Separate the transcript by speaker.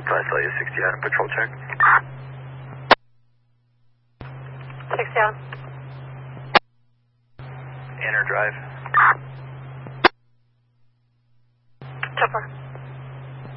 Speaker 1: Celsius 60 on patrol check.
Speaker 2: 60 on.
Speaker 1: Inner drive.
Speaker 2: Chopper.